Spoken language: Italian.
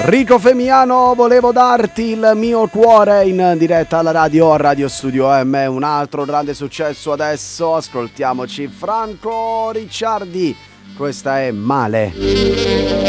Rico Femiano, volevo darti il mio cuore in diretta alla radio, a Radio Studio M. Un altro grande successo adesso, ascoltiamoci Franco Ricciardi, questa è Male.